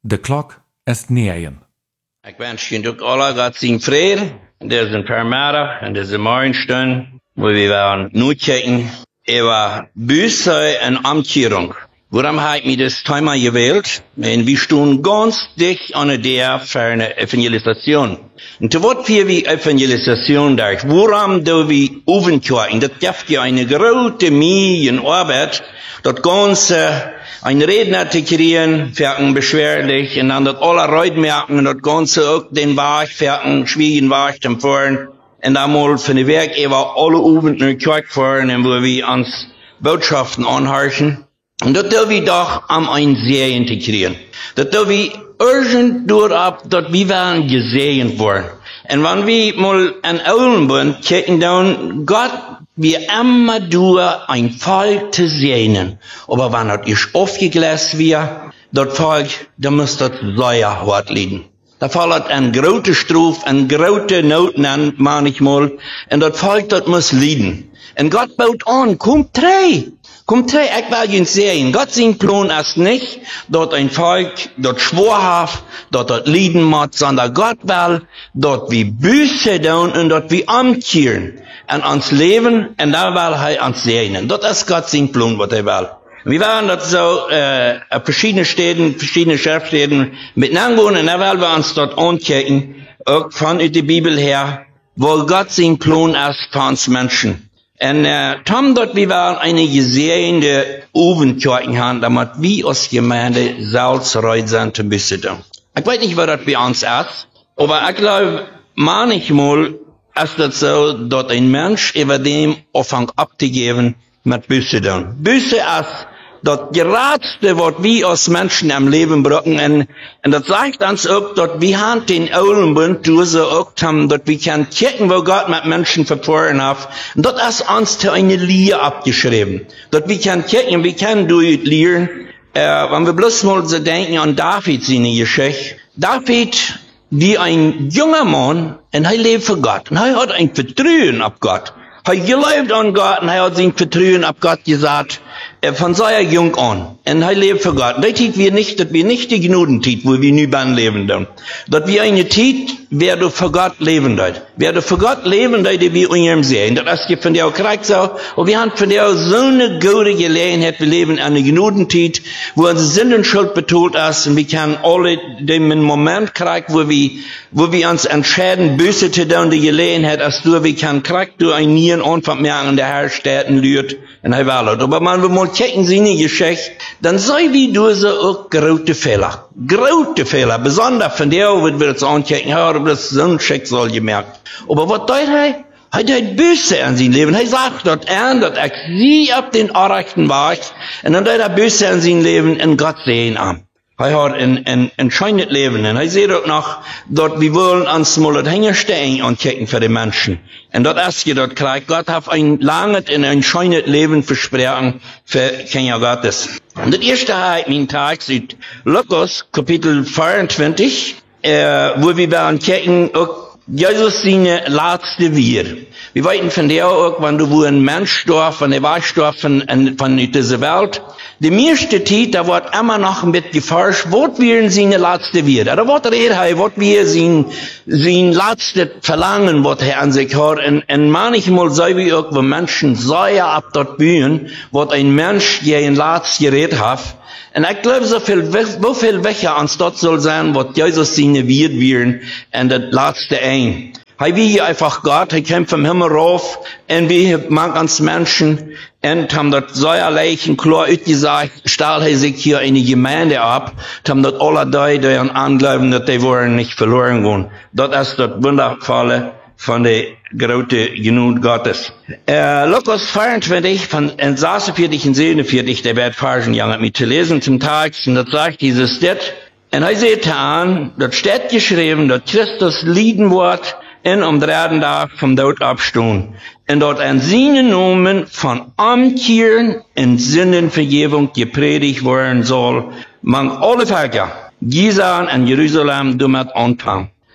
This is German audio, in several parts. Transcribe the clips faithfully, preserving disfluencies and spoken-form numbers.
The clock is nearing. Ik wens je ook alle God zijn vrede. En dit is een vermiddag en dit is een morgenstund, waar we gaan uitkijken over Buße en Amtierung. Waarom heb ik me das Thema gewählt? En we staan ganz dicht an der ferne Evangelisation. Und zu wat wir wie Evangelisation da? Warum do wir aufkijken? Das gibt ja eine große Menge Arbeit, das Ganze ein Redner zu kriegen, fährten beschwerlich, und dann das alle Leute merken, und das Ganze auch den Weg, fährten schwierigen Weg zum Fahren, und dann mal von der Werk über alle Abend in die Kirche fahren, und wo wir uns Botschaften anhören. Und das tun wir doch am ein sehr integrieren. Das tun wir urgent durchab, dass wir werden gesehen worden. Und wenn wir mal an Augen sind, kicken dann, Gott, wir immer durch ein Volk zu sehen. Aber wenn das ist aufgegläst wird, das Volk, dann muss das sehr hart leiden. Da fällt ein großer Struf, ein großer Not an, manchmal. Und das Volk, das muss leiden. Und Gott baut an, kommt drei. Kommt drei, ich will ihn sehen. Gott sein Plan ist nicht, dort ein Volk, dort schworhaft, dort dort leiden muss, sondern Gott will, dort wie Buße tun und dort wie amtieren. Und ans Leben, und da will er uns sehen. Das ist Gott sein Plan, was er will. Wir werden dort so, äh, verschiedene Städten, verschiedene Schriftstädten miteinander gehen, und da wollen wir uns dort angucken, auch von der Bibel her, wo Gott sein Plan ist für uns Menschen. Und, äh, Tom dort, wir waren eine gesehene Ovenkirchen haben, damit wir als Gemeinde salzreit sind zu Buße tun. Ich weiß nicht, was das bei uns ist, aber ich glaube, manchmal ist das so, dass ein Mensch über dem anfängt abzugeben mit Buße tun. Buße ist das Geradste, was wir als Menschen am Leben brauchen. Und, und das sagt uns auch, dass wir haben den Augenbund, du so auch haben, dass wir können kicken, wo Gott mit Menschen verfahren hat. Und das ist uns zu einer Lehre abgeschrieben. Dass wir können kicken, wir können durch Lehren, äh, wenn wir bloß mal so denken an David seine Geschichte. David, wie ein junger Mann, und er lebt für Gott. Und er hat ein Vertrauen auf Gott. Er gelebt an Gott, und er hat sein Vertrauen auf Gott gesagt, von sehr jung an. Und er lebt für Gott. Das tut wir nicht, dass wir nicht die Gnudenzeit, wo wir nie beim Leben tun. Dass wir eine Zeit, wer du für Gott leben dort. Wer du für Gott leben dort, die wir in ihm sehen. Das ist von der auch korrekt so. Und wir haben von der so eine gute Gelegenheit, wir leben in einer Gnudenzeit, wo unsere Sinn und Schuld betont ist, und wir können alle den Moment kriegen, wo wir, wo wir uns entscheiden, Buße zu tun, die Gelegenheit, als du, wir können kriegen, du ein Nieren Anfang merken, der Herr Städten lüht, und er will. Aber wenn wir mal checken seine Geschichte, dann sei wie du so auch große Fehler. Große Fehler. Besonders von der, wo wir uns anchecken, ja, das ist so ein Schicksal gemerkt. Aber was tut er? Er hat Buße an sein Leben. Er sagt dort an, dass er sie auf den rechten Weg, und dann hat er Buße an sein Leben in Gott sehen an. Er hat ein, ein, ein schönes Leben. Und er sieht auch noch, dort, wir wollen uns mal das Hängerstehen anchecken für die Menschen. Und dort ist er dort gleich, Gott hat ein langes und ein schönes Leben versprochen für Kinder Gottes. Und das erste hat mein Tag sieht Lukas, Kapitel vierundzwanzig, äh, wo wir werden checken, auch Jesus seine letzte Wir. Wir weiten von der auch, wenn du wo ein Mensch starb, wenn er war starb von, von dieser Welt, die meiste Zeit, da wird immer noch ein bisschen geforscht, was wir seine letzte Wir. Da wird er, was wir sein, sein letzte Verlangen, was er an sich hat. Und, und manchmal sei wir auch, wenn Menschen sehr ab dort bühen, was ein Mensch, der ein letztes Gerät hat. Und ich glaube, so viel, so viel Wächer ans dort soll sein, was Jesus seine Wir werden, und das letzte ein. Er wie hier einfach Gott, er kommt vom Himmel rauf, und wir mag uns Menschen, und haben dort sehr leichen klar ausgesagt, stellt er sich hier eine Gemeinde ab, haben dort alle die, die an anglauben, dass die wollen nicht verloren gehen. Das ist das Wundervolle von der großen Genut Gottes. Äh, Lukas vierundzwanzig, von sechsundvierzig und siebenundvierzig, der wird Versen ja mit zu lesen zum Tag, und das sagt dieses Stett, und er sieht an, dort steht geschrieben, dass Christus lieben wird, in um dritten Tag vom Tod abstehen. Und dort an seinen Namen von Amtieren und Sündenvergebung gepredigt werden soll, man alle Völker, Gisaan und Jerusalem damit anfangen.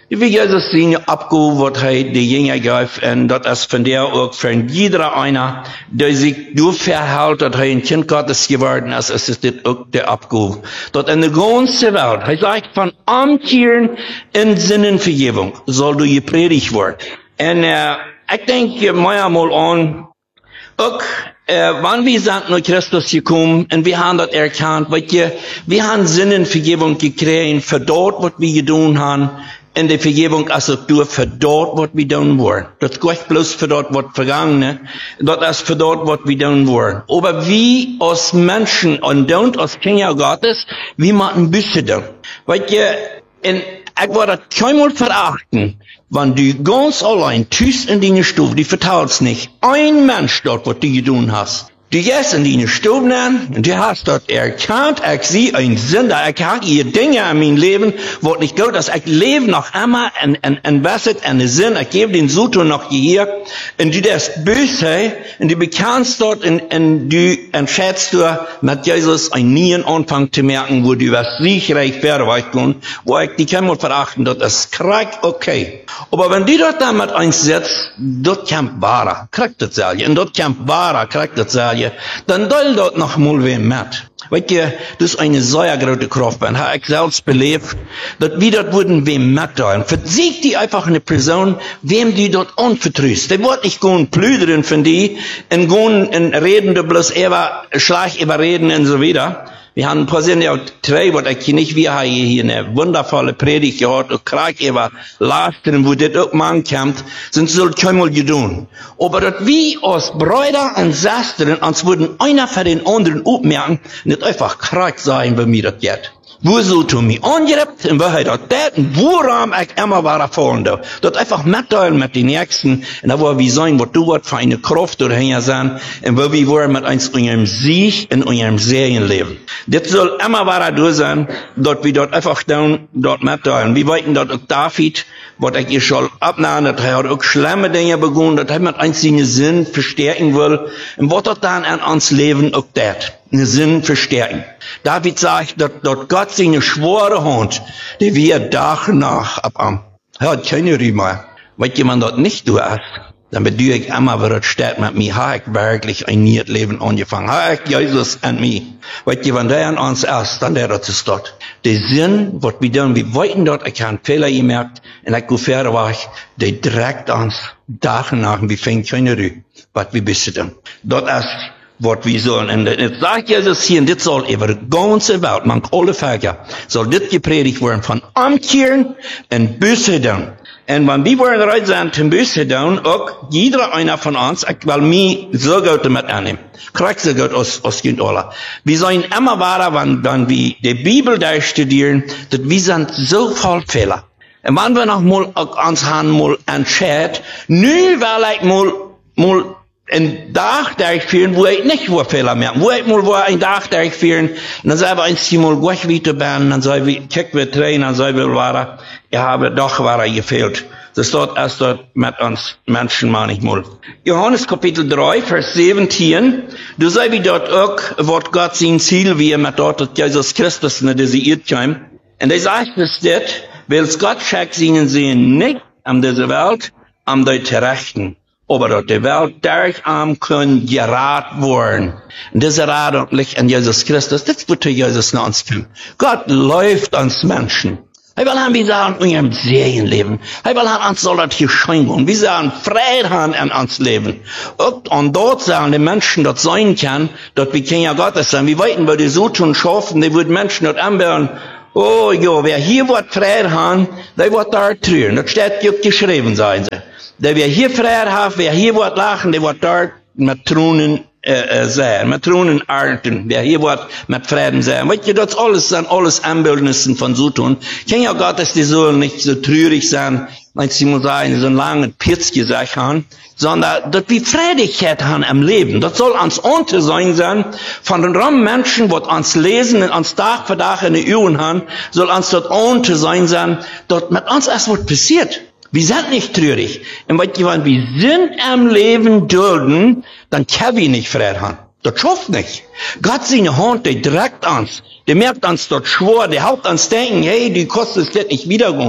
Wie Jesus seine Abgabe, was er die Jünger gab, und das ist von der auch von jeder einer, der sich so verhält, dass er ein Kind Gottes geworden ist, ist es das auch der Abgabe. Dort in der ganzen Welt, er sagt, von Amtieren in Sinnenvergebung soll du gepredigt werden. Und äh, ich denke mir mal an, auch äh, wann wir sind nach Christus gekommen und wir haben das erkannt, weil wir, wir haben Sinnenvergebung gekriegt für dort, was wir getan haben, in der Vergebung als auch durch für dort, was wir tun wollen. Das ist nicht bloß für dort, was vergangene, das ist für dort, was wir tun wollen. Aber wie als Menschen und und als Kinder Gottes, wie man ein bisschen tun. Weil ihr, in, ich würde das keinmal verachten, wenn du ganz allein tust in deine Stube, die vertraust nicht, ein Mensch dort, was du getan hast. Du gehst in deine Stube nehmen, und du hast dort erkannt, ich sehe ein Sünder, ich habe hier Dinge in meinem Leben, wo nicht gut ist, ich lebe noch immer in, in, in Wasser, in den Sinn, ich gebe den Suto noch hier, und du das böse, und du bekannst dort, und, und du entscheidest du, mit Jesus einen neuen Anfang zu merken, wo du was siegreich verweicht kannst, wo ich die kann mal verachten, das ist krieg okay. Aber wenn du dort damit einsetzt, dort kommt Wahrer, kriegt das selber, und dort kommt Wahrer, kriegt das selber, dann soll dort noch mal wem mit. Weißt du, das ist eine sehr große Kraft. Ich habe selbst belebt, dass wir dort würden wem mitteilen. Versiegt die einfach eine Person, wem die dort anvertraust. Die wird nicht gehen plüdern von die, und gehen reden, du bloß über, schlag überreden und so weiter. Wir haben Präsident ja drei, was ich nicht, wir haben hier eine wundervolle Predigt gehört, und krieg über Lasten, wo das auch man kommt, sind so keinmal getan. Aber das wie aus Brüder und Schwestern, als würden einer für den anderen aufmerken, nicht einfach krieg sein, bei mir das geht. Wo so zu mir angerebt, und wo er das tät, und woran ich immer war erfahren da. Das einfach mitteilen mit den Nächsten, und da wo wir sein, was du wat für eine Kraft oder hier sein, und wo wir wollen mit uns in eurem Sieg, in eurem Serienleben. Das soll immer war da sein, dort wir dort einfach down, dort mitteilen. Wir wollten dort auch David, was ich ihr schon abnahmen, dass er hat auch schlimme Dinge begonnen, dass er mit uns seinen Sinn verstärken will, und was dort dann an uns Leben auch tät. Den Sinn verstärken. David sagt, dass dort Gott seine schwere Hand, die wir Tag nach abam. Er hat keine Rümer. Weil jemand dort nicht du hast, dann bedeutet ich immer, wer das steht mit mir, habe ich wirklich ein neues Leben angefangen. Habe ich Jesus an mir. Weil jemand der an uns ist, dann der das ist dort. Der Sinn, was wir tun, wir wollten dort, ich habe Fehler gemerkt, und ich gehe fertig war ich, der direkt uns Tag nach, wir fängt keine Rühe, was wir besitzen. Dort ist, was wir sollen. Und jetzt sagt Jesus hier, und das soll über die ganze Welt, man alle Völker, soll das gepredigt werden von Umkehren und Buße tun. Und wenn wir wollen bereit sein zum Buße tun, auch jeder einer von uns, ich will mich so gut damit annehmen. Krieg so gut aus, aus Kind aller. Wir sollen immer wahr, wenn, wenn wir die Bibel da studieren, dass wir sind so voll Fehler. Und wenn wir noch mal uns haben, mal entscheiden, nun will ich mal, mal ein Tag, der ich führen, wo ich nicht wo Fehler mehr, wo ich mal wo ein Tag, der ich führen, und dann sagen wir eins mal gut weiter werden, dann sagen wir, kick wir drehen, dann sagen wir, war ich habe doch war er gefehlt. Das dort erst dort mit uns Menschen manchmal. Johannes Kapitel drei, Vers siebzehn, du sei wie dort auch, wird Gott sein Ziel, wie er mit dort, dass Jesus Christus in diese Erde kam. Und er sagt es das, weil Gott schickt seinen Sehen nicht an diese Welt, an die Rechten. Aber dort die Welt durch am können gerat worden. Und diese Rat liegt an Jesus Christus. Das wird Jesus nach uns tun. Gott läuft ans Menschen. Er will haben, wie sagen, in ihrem Serienleben. Er will haben, uns soll das hier scheinen. Wir sagen, Freiheit haben an uns Leben. Und dort sagen die Menschen, dort sein kann, dort wir Kinder Gottes sein. Wir wollten, weil die so tun schaffen, die würden Menschen dort anbauen. Oh, jo, wer hier wird Freiheit haben, der wird da trüren. Das steht ja geschrieben, sagen sie. Der wer hier Freiheit hat, wer hier wird lachen, der wird dort mit Tronen äh, sein, mit Tronen ernten. Wer hier wird mit Frieden sein. Weißt du, das alles sind alles Anbildnissen von so tun. Kann ja Gott, dass die sollen nicht so trürig sein, als sie muss sagen, so lange Pitz gesagt haben, sondern dass wir Freudigkeit haben im Leben. Das soll uns unter sein sein, von den armen Menschen, die uns lesen und uns Tag für Tag in die Ohren haben, soll uns dort unter sein sein, dort mit uns erst was passiert. Wir sind nicht traurig. Und wenn wir sind am Leben dulden, dann können wir nicht Frieden haben. Das schafft nicht. Gott seine Hand, der direkt uns, der merkt uns dort schwor, der haut uns denken, hey, die kostet es nicht wiedergehen.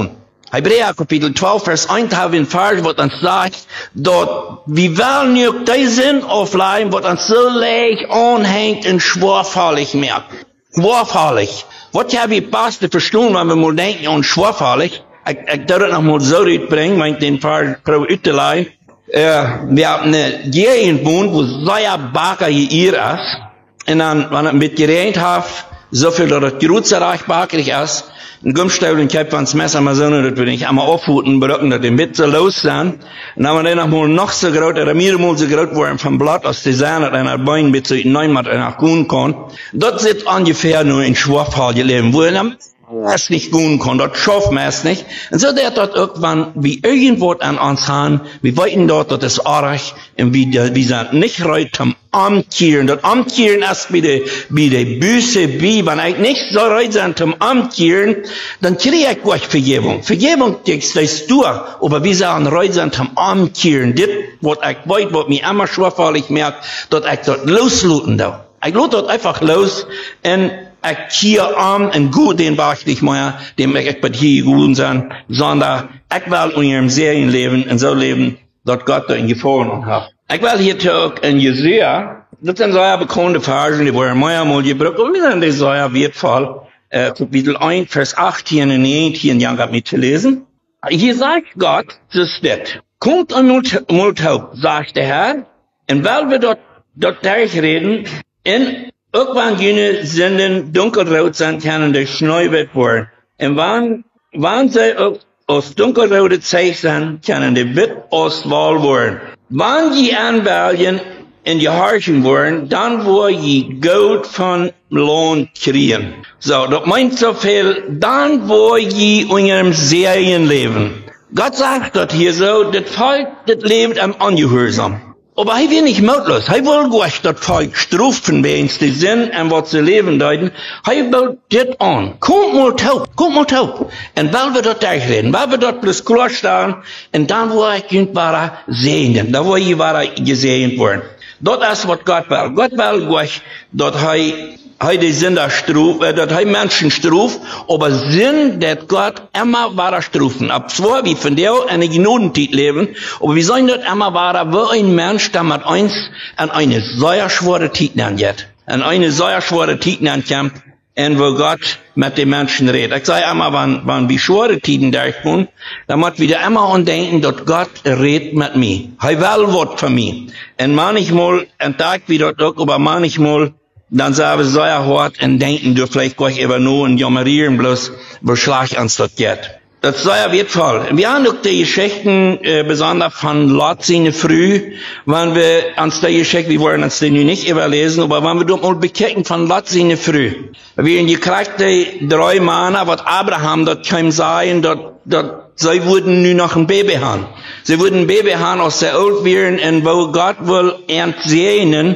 Hebräer Kapitel zwölf, Vers eins haben wir ein Vers, wo uns sagt, dort, wie wollen nicht die Sinn aufleihen, was uns so leicht anhängt und schwerfällig merkt. Schwerfällig. Was habe ich passt zu verstehen, wenn wir mal denken an schwerfällig? Ich, ich darf das noch mal so bringen, wenn ich den Vers pro Utelei. Äh, wir haben eine Gegend wohnt, wo sehr Baker hier ist. Und dann, wenn ich mit geredet habe, so viel, dass das Gerutz erreichbar ist, ein Gummstell und ich hab ans Messer mal so, dass wir nicht einmal aufhuten, berücken, dass die mit so los sind. Und dann haben wir dann noch mal noch so groß, oder mir mal so groß worden vom Blatt, aus der Sahne, dass ein Bein mit so neunmal nach gehen kann. Dort sitzt ungefähr nur in Schwachfall leben, wo er es nicht gehen kann, dort schafft man es nicht. Und so der dort irgendwann, wie irgendwo an uns haben, wir wollten dort, dass es arg, und wie, wie sind nicht reut zum Amtkieren. Das Amtkieren ist wie die, wie die Büße, wie, wenn ich nicht so reut sind zum Amtkieren, dann kriege ich gleich Vergebung. Vergebung, das ist du, aber wir sagen reut sind zum Amtkieren. Das, was ich weiß, was mich immer schwerfällig merkt, dass ich dort losluten da. Ich lut dort einfach los, und ich kier an und gut den wach nicht mehr, dem ich bei hier gut sein, sondern ich will in ihrem Serienleben und so leben, dass Gott da in Gefahren hat. Ich will hier auch in Jesaja, das sind so bekannte Versen, die waren mehr mal gebraucht, und wir sind in Jesaja Wertfall, äh, Kapitel eins, Vers achtzehn und neunzehn, Jan hat mitzulesen. Hier sagt Gott, das ist das. Kommt an Multhaupt, sagt der Herr, und weil wir dort, dort durchreden, in irgendwann jene Sinden dunkelrot sind, können durch Schneubett worden. Und wann, wann sie aus dunkelrote Zeichen sind, können die Witt aus Wahl worden. Wann die Anwählen in die Harchen worden, dann wo die Gold von Lohn kriegen. So, das meint so viel, dann wo die in ihrem Serienleben. Gott sagt das hier so, das Volk, das lebt am Ungehorsam. Aber er will nicht mutlos. Er will gleich das Volk strufen, wenn es die Sinn und was sie leben deuten. Er baut das an. Kommt mal taub, kommt mal taub. Und weil wir dort durchreden, weil wir dort bloß klar stehen, und dann wo ich kind war, sehen, da wo ich war, gesehen worden. Dort ist, was Gott will. Gott will gleich, dort er, er die Sünder struf, äh, dort er Menschen struf, aber Sinn, dass Gott immer weiter strufen. Ab zwar, wie von der eine Genodenzeit leben, aber wir sollen dort immer weiter, wo ein Mensch, der mit uns an eine sehr schwere Zeit nennt, an eine sehr schwere Zeit nennt, und wo Gott mit den Menschen redet. Ich sage immer, wenn, wenn wir schwere Zeiten durchkommen, dann muss wieder immer an denken, dass Gott redet mit mir. Er will was von mir. Und manchmal, ein Tag wie dort auch, aber manchmal, dann sagen wir sehr hart und denken, du vielleicht gleich über nur und jammerieren bloß, wo Schlag uns dort geht. Das ist sehr wertvoll. Wir haben auch die Geschichten, äh, besonders von Lot seine früh, wenn wir uns die Geschichte, wir wollen uns die nicht überlesen, aber wenn wir dort mal bekennen von Lot seine früh. Wir haben gekriegt, die drei Männer, was Abraham dort kam sein, dort, dort, sie würden nur noch ein Baby haben. Sie würden ein Baby haben, aus der alt werden, und wo Gott will entsehnen,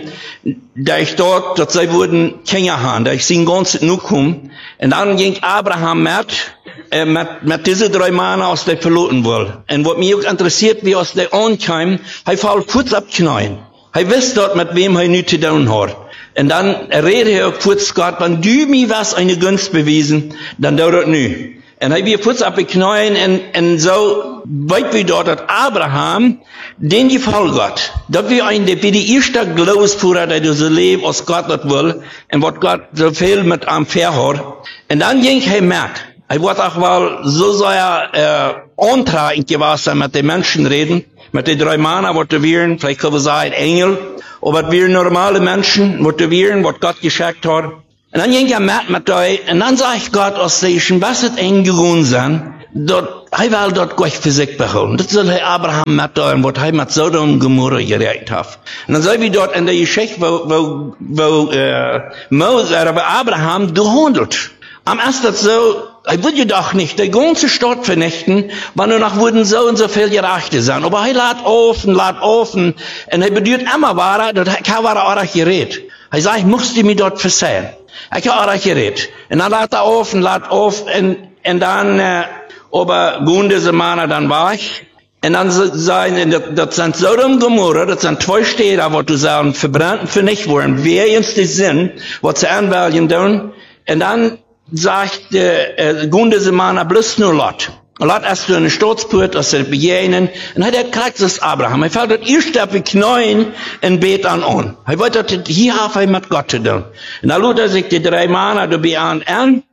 da ich dort, dass sie würden Kinder haben, da ich sie ganz genug kommen. Und dann ging Abraham mit, äh, mit, mit diese drei Männern aus der verloren will. Und was mich auch interessiert, wie aus der ankam, er fällt kurz abknien. Er wisst dort, mit wem er nichts zu tun hat. Und dann redet er auch kurz Gott, wenn du mir was eine Gunst bewiesen, dann dauert nie. Und er wird kurz abknien, und, und so, weit wie dort hat Abraham, den gefällt Gott. Das wir ein, wie die erste Glaubensführer, der so lebt, was Gott das will, und was Gott so viel mit am Fair hat. Und dann ging er mit. Er wird auch mal so sehr, äh, antragend gewesen, mit den Menschen reden, mit den drei Männern, was wir, vielleicht können wir sagen, Engel, aber wir normale Menschen, was wir, was Gott geschickt hat. Und dann ging er mit mit euch, und dann sag ich Gott, als sie schon was eng gewohnt sind, dort, er will dort gleich für sich behalten. Das soll er Abraham mit euch, und was er mit Sodom und Gomorra gerecht hat. Und dann sei wir dort in der Geschichte, wo, wo, wo, äh, Moses, aber Abraham gehandelt. Am ersten so, er würde doch nicht die ganze Stadt vernichten, weil nur noch wurden so und so viel Gerechte sein. Aber er lädt offen, lädt offen, und er bedeutet immer wahr, dass er war auch gerät. Er sagt, ich musste mich dort versehen. Ich habe auch geredet. Und dann lädt er auf und lädt auf, und, und dann, äh, aber Gunde, diese Männer, dann war ich. Und dann sagen, das, das sind Sodom und Gomorra, das sind zwei Städte, wo du sagen, verbrannt für nicht worden. Wer jetzt die Sinn, was sie anwählen tun. Und dann sagt, äh, Gunde, diese Männer, bloß nur Lot. Laat als du in de staatspoort, als ze begenen, en hij dat krijgt als Abraham. Hij valt het eerst op de knieën en beet aan aan. Hij weet dat het hier heeft hij met God te doen. En dan laat hij zich die drie maanden erbij aan aan.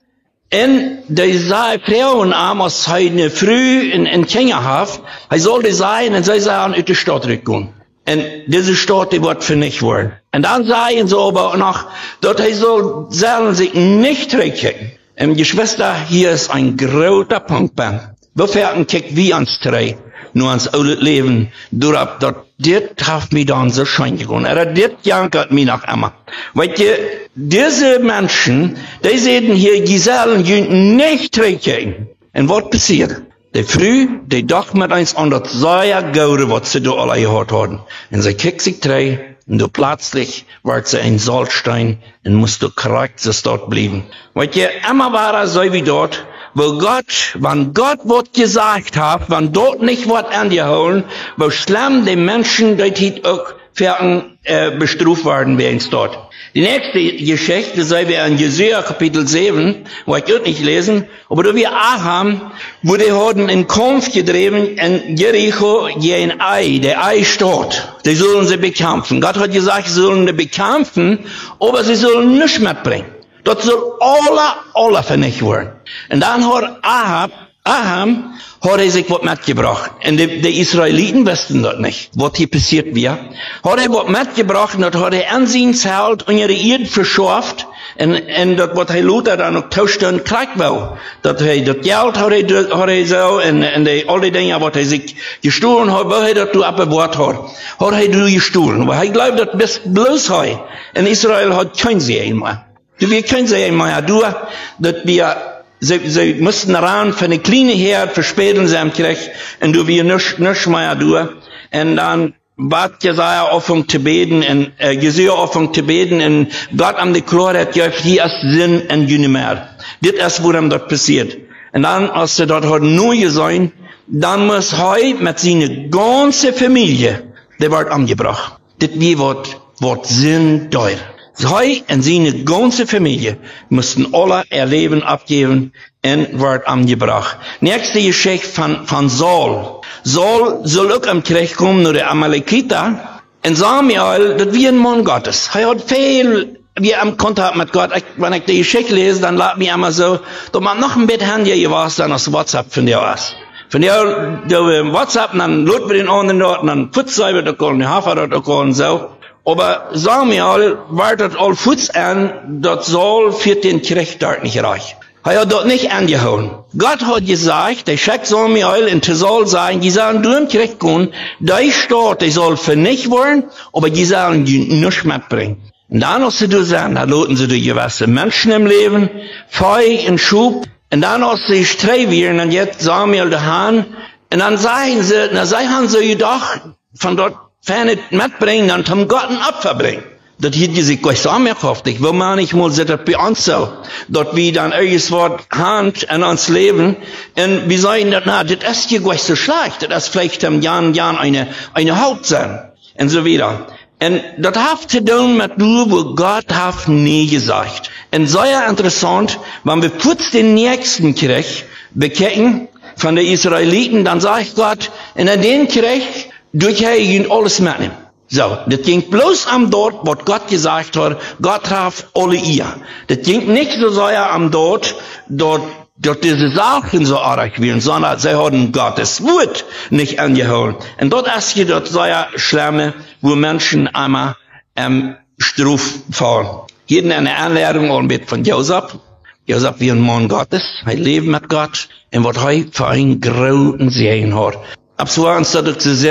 En die zei vrouwen aan, als hij een vrouw en een kindje heeft, hij zal die zijn en zij zijn uit de stad terugkomen. En deze stad die wordt vernicht worden. En dan zeiden ze aber noch, dat hij zal zelf zich niet terugkijken. En Geschwister, hier ist ein großer Punkt. Wir werden kicken wie ans Drei, nur ans oude Leben, durch dat dit hat mich dann so schön gegangen. Er dit jankert mich noch immer. Weil die, diese Menschen, die sehen hier Gesellen, die nicht trinken. Und was passiert? Die früh, die doch mit eins an das sehr Gaude, was sie da alle gehört haben. Und sie kickt sich drei, und du plötzlich wird sie ein Salzstein, und musst du korrekt so dort bleiben. Weil die immer war so wie dort, wo Gott, wenn Gott was gesagt hat, wenn dort nicht was angeholen, wo schlimm die Menschen dort auch werden, äh, bestraft werden werden dort. Die nächste Geschichte, sei wir in Jesaja Kapitel sieben, wo ich auch nicht lesen, aber da wir Aham, wo die haben in Kampf getrieben, in Jericho, gegen Ei, der Ei steht. Die sollen sie bekämpfen. Gott hat gesagt, sie sollen sie bekämpfen, aber sie sollen nichts mitbringen. Dat soll alle, alle vernichtet werden. Und dann hat Ahab, Aham, hat er sich was mitgebracht. Und die, die Israeliten wussten das nicht, was hier passiert wäre. Hat er was mitgebracht, und das hat er an sein Zelt und ihre Erde verschafft. Und, und das, was er Luther dann noch tauscht und kriegt will. Das, er, das Geld hat er, hat er so, und, und die, all die Dinge, was er sich gestohlen hat, weil er das abgewahrt hat, hat er du gestohlen. Weil er glaubt, das bist bloß er. In Israel hat kein Sehen mehr. Wir können sie einmal tun, dass wir, sie, sie müssten ran für eine kleine Herd verspäten sie am Krieg, und du wir nicht, nicht mehr tun. Und dann bat Jesaja offen zu beten, und, äh, Jesaja offen zu beten, und Gott am die Klare hat gesagt, hier ist Sinn und nicht mehr. Das ist, wo dann dort passiert. Und dann, als sie dort hat neu gesehen, dann muss er mit seiner ganzen Familie, der wird angebracht. Das wie wird, wird Sinn teuer. Hij en zijn ganze Familie mussten alle ihr Leben abgeben und wird angebracht. Nächste Geschichte von, von Saul. Saul soll auch am Krieg kommen, nur der Amalekiter. Und Samuel, das wie ein Mann Gottes. Er hat viel, wie am Kontakt mit Gott. Ich, wenn ich die Geschichte lese, dann lag mir immer so, dass man noch ein bisschen Handy was dann aus WhatsApp von dir aus. Von dir, der WhatsApp, dann lädt wir den anderen dort, dann putzt wir dort, dann hafer dort und so. Aber Samuel wartet all Fuß an, dass Saul für den Krieg dort nicht reicht. Er hat dort nicht angehauen. Gott hat gesagt, der schickt Samuel und Saul sagen, die sollen du im Krieg kommen, der Staat, der soll vernichtet werden, aber die sollen die nicht mitbringen. Und dann, als sie das sagen, dann loten sie die gewisse Menschen im Leben, Feuer und Schub, und dann, als sie streiben, und jetzt Samuel daheim, und dann sagen sie, na, sie haben sie gedacht, von dort, wenn nicht mitbringen, dann zum Gott ein Opfer bringen. Das hier die sich gleich so anmerkt. Ich will mal nicht mal, dass bei uns so, dass wir dann irgendwas Hand in uns leben, und wir sagen, na, das ist hier gleich so schlecht, das ist vielleicht im Jahr, Jahr eine, eine Haut sein, und so weiter. Und das hat zu tun mit nur, wo Gott hat nie gesagt. Und sehr interessant, wenn wir kurz den nächsten Krieg bekennen, von den Israeliten, dann sagt Gott, in den Krieg, durch ihn alles mitnehmen. So, das ging bloß am dort, was Gott gesagt hat, Gott traf alle ihr. Das ging nicht so sehr am dort, dort, dort diese Sachen so arg werden, sondern sie haben Gottes Wort nicht angeholt. Und dort ist hier dort sehr schlimme, wo Menschen einmal, ähm, Struf fallen. Hier eine Anlehrung und mit von Josef. Josef wie ein Mann Gottes, er lebt mit Gott, und was er für einen großen Segen hat. Ab so uns dadurch zu sehen,